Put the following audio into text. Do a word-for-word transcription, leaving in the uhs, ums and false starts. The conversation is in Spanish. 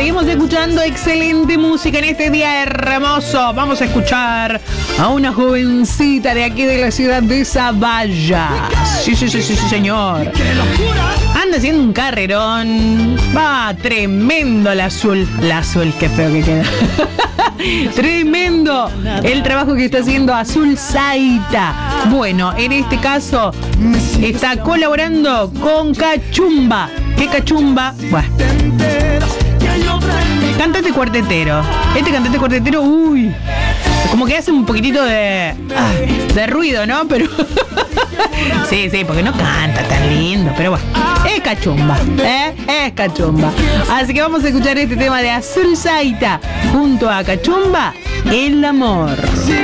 Seguimos escuchando excelente música en este día hermoso. Vamos a escuchar a una jovencita de aquí de la ciudad de Zavalla. Sí, sí, sí, sí, sí, señor. Anda haciendo un carrerón. Va, tremendo la azul. La azul, qué feo que queda. Tremendo el trabajo que está haciendo Azul Saita. Bueno, en este caso está colaborando con Cachumba. ¿Qué Cachumba? Bueno, cantante cuartetero. Este cantante cuartetero, uy, como que hace un poquitito de ah, de ruido, ¿no? Pero sí, sí, porque no canta tan lindo, pero bueno, es cachumba, ¿eh? Es cachumba. Así que vamos a escuchar este tema de Azul Saita junto a Cachumba, El Amor.